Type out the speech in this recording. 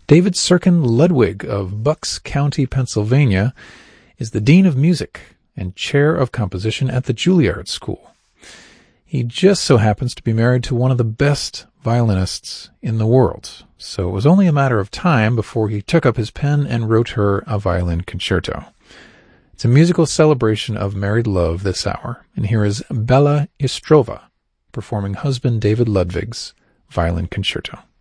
David Sirkin Ludwig of Bucks County, Pennsylvania, is the Dean of Music and Chair of Composition at the Juilliard School. He just so happens to be married to one of the best violinists in the world, so it was only a matter of time before he took up his pen and wrote her a violin concerto. It's a musical celebration of married love this hour, and here is Bella Istrova performing husband David Ludwig's violin concerto.